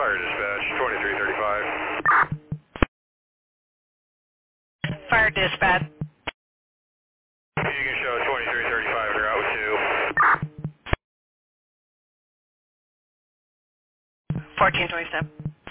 Fire dispatch, 2335. Fire dispatch. You can show 2335 to Route 1427.